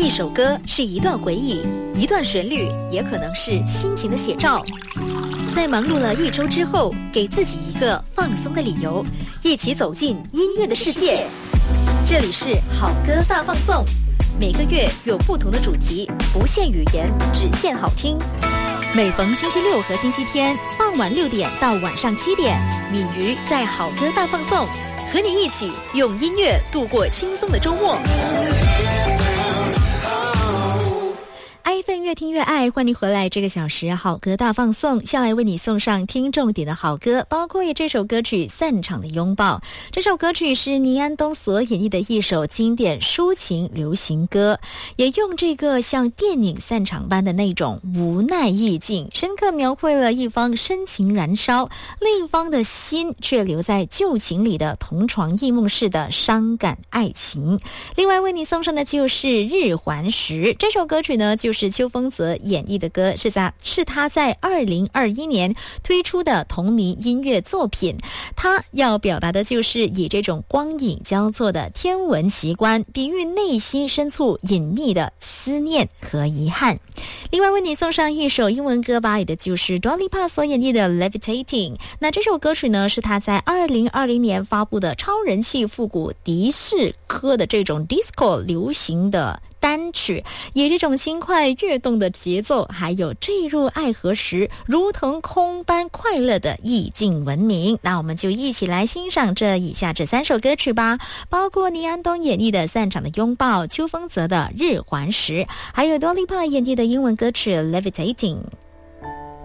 一首歌是一段回忆，一段旋律也可能是心情的写照。在忙碌了一周之后，给自己一个放松的理由，一起走进音乐的世界。这里是好歌大放送，每个月有不同的主题，不限语言，只限好听。每逢星期六和星期天傍晚6点到晚上7点，敏瑜在好歌大放送，和你一起用音乐度过轻松的周末。爱分越听越爱，欢迎回来。这个小时好歌大放送，下来为你送上听众点的好歌，包括这首歌曲《散场的拥抱》。这首歌曲是倪安东所演绎的一首经典抒情流行歌，也用这个像电影散场般的那种无奈意境，深刻描绘了一方深情燃烧，另一方的心却留在旧情里的同床异梦式的伤感爱情。另外为你送上的就是《日环食》，这首歌曲呢就是邱锋泽演绎的歌，是他在2021年推出的同名音乐作品。他要表达的就是以这种光影交错的天文奇观，比喻内心深处隐秘的思念和遗憾。另外为你送上一首英文歌吧，也的就是 Dua Lipa 所演绎的 Levitating。 那这首歌曲呢是他在2020年发布的超人气复古迪士科的这种 disco 流行的单曲，以这种轻快跃动的节奏，还有坠入爱河时如同空般快乐的意境闻名。那我们就一起来欣赏以下这3首歌曲吧，包括倪安东演绎的《散场的拥抱》，邱锋泽的《日环食》，还有 Dua Lipa 演绎的英文歌曲 Levitating。